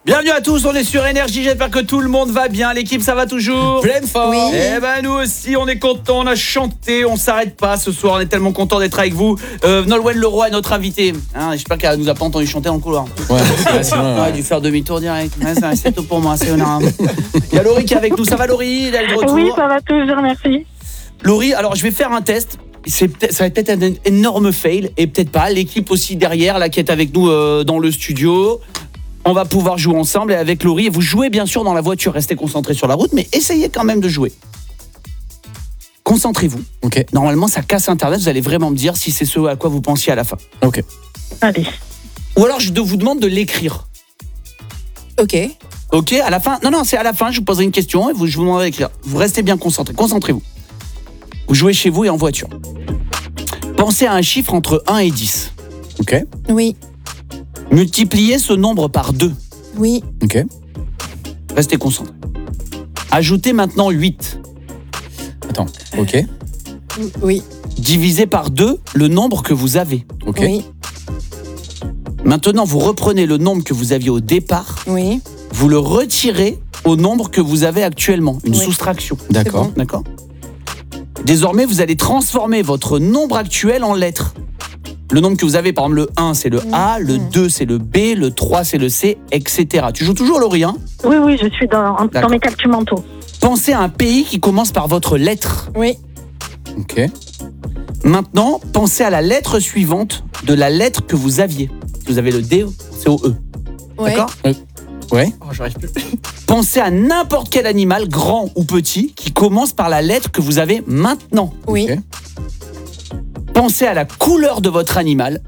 Bienvenue à tous, on est sur Énergie, j'espère que tout le monde va bien. L'équipe, ça va toujours? Pleine forme. Oui. Eh ben nous aussi, on est contents, on a chanté, on s'arrête pas ce soir, on est tellement contents d'être avec vous. Nolwenn Leroy est notre invité. J'espère qu'elle nous a pas entendu chanter dans le couloir. Ouais, sinon, On aurait dû faire demi-tour direct. Ouais, c'est tout pour moi, c'est honneur. Il y a Laurie qui est avec nous, ça va Laurie? Elle est de retour. Oui, ça va toujours, merci. Laurie, alors je vais faire un test. Ça va peut-être un énorme fail et peut-être pas. L'équipe aussi derrière là qui est avec nous dans le studio. On va pouvoir jouer ensemble et avec Laurie. Vous jouez bien sûr dans la voiture, restez concentrés sur la route, mais essayez quand même de jouer. Concentrez-vous. Ok. Normalement, ça casse Internet. Vous allez vraiment me dire si c'est ce à quoi vous pensiez à la fin. Ok. Allez. Ou alors je vous demande de l'écrire. Ok. Ok, à la fin. Non, c'est à la fin. Je vous poserai une question et je vous demanderai d'écrire. Vous restez bien concentrés. Concentrez-vous. Vous jouez chez vous et en voiture. Pensez à un chiffre entre 1 et 10. Ok. Oui. Multipliez ce nombre par 2. Oui. Ok. Restez concentrés. Ajoutez maintenant 8. Attends. Ok. Oui. Divisez par 2 le nombre que vous avez. Ok. Oui. Maintenant, vous reprenez le nombre que vous aviez au départ. Oui. Vous le retirez au nombre que vous avez actuellement. Une Oui. soustraction. D'accord. bon. D'accord. Désormais, vous allez transformer votre nombre actuel en lettres. Le nombre que vous avez, par exemple, le 1, c'est le A, le 2, c'est le B, le 3, c'est le C, etc. Tu joues toujours, Laurie, hein? Oui, je suis dans D'accord. mes calculs mentaux. Pensez à un pays qui commence par votre lettre. Oui. Ok. Maintenant, pensez à la lettre suivante de la lettre que vous aviez. Vous avez le D, c'est au E. Ouais. D'accord? Ouais. Oh, j'arrive plus. Pensez à n'importe quel animal, grand ou petit, qui commence par la lettre que vous avez maintenant. Oui. Ok. Pensez à la couleur de votre animal.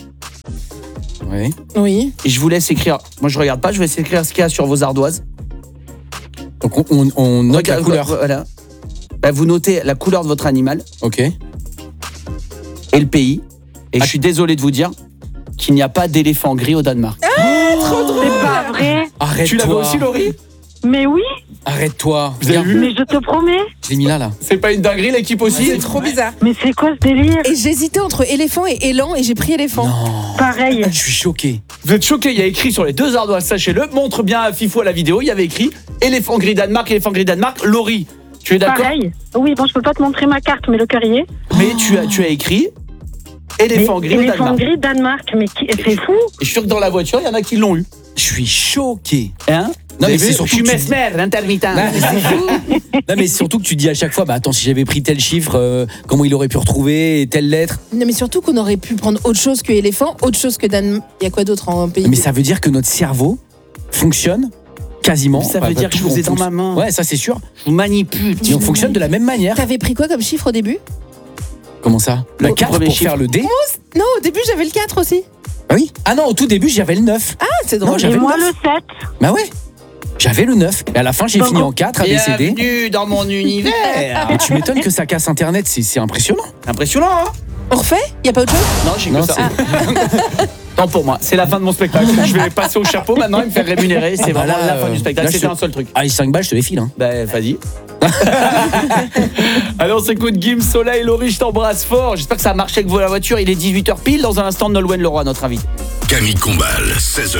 Ouais. Oui. Et je vous laisse écrire. Moi, je regarde pas, je vais laisser écrire ce qu'il y a sur vos ardoises. Donc on note la couleur. Voilà. Bah, vous notez la couleur de votre animal Ok. et le pays. Et je suis désolé de vous dire qu'il n'y a pas d'éléphant gris au Danemark. Trop drôle. C'est pas vrai. Arrête-toi. Tu l'avais aussi, Laurie? Mais oui, Arrête-toi. Vous avez Regarde, vu? mais je te promets. je l'ai mis là. C'est pas une dinguerie, l'équipe aussi? C'est trop bizarre. Mais c'est quoi ce délire? Et j'hésitais entre éléphant et élan et j'ai pris éléphant. Non. Pareil. Je suis choqué. Vous êtes choqués, il y a écrit sur les deux ardoises, sachez-le. Montre bien à Fifou à la vidéo, il y avait écrit éléphant gris Danemark, éléphant gris Danemark. Laurie, tu es d'accord? Pareil. Oui, bon, je peux pas te montrer ma carte, mais le carrier. Mais tu as écrit éléphant gris au Éléphant Danemark. gris Danemark, mais c'est fou. Et je suis sûr que dans la voiture, il y en a qui l'ont eu. Je suis choqué. Hein? Non, mais Vous avez c'est vu? surtout Je suis que tu mesmer, l'intermittent. Non, mais c'est fou. Non, mais surtout que tu dis à chaque fois, bah attends, si j'avais pris tel chiffre, comment il aurait pu retrouver telle lettre. Non, mais surtout qu'on aurait pu prendre autre chose que éléphant, autre chose que Danemark. Il y a quoi d'autre en pays? Mais ça veut dire que notre cerveau fonctionne quasiment. Ça veut Bah, dire que je tout, vous ai on dans ma fonctionne- main. Ouais, ça c'est sûr. Je vous manipule. Et on fonctionne de la même manière. T'avais pris quoi comme chiffre au début? Comment ça? La Au 4 premier pour chiffre. faire le D. Non, au début j'avais le 4 aussi. Ah oui. Ah non, au tout début, j'avais le 9. Ah, c'est Non, drôle. j'avais Et le moi, 9. le 7. Bah ouais. J'avais le 9. Et à la fin, j'ai Bon, fini bon. en 4 ABCD. Bienvenue dans mon univers. Et tu m'étonnes que ça casse Internet, c'est impressionnant. Impressionnant, hein? On refait? Y a pas autre chose? Non, j'ai que Non, ça. Tant pour moi, c'est la fin de mon spectacle. Je vais passer au chapeau maintenant et me faire rémunérer. C'est Ah bah vraiment là, la fin du spectacle. là, C'était je- un seul truc. Allez, 5 balles, je te les file. Hein. Ben, vas-y. Allez, on s'écoute Gim, Soleil, Laurie, je t'embrasse fort. J'espère que ça a marché avec vous à la voiture. Il est 18h pile. Dans un instant, Nolwenn Leroy, notre invité. Camille Combal, 16h,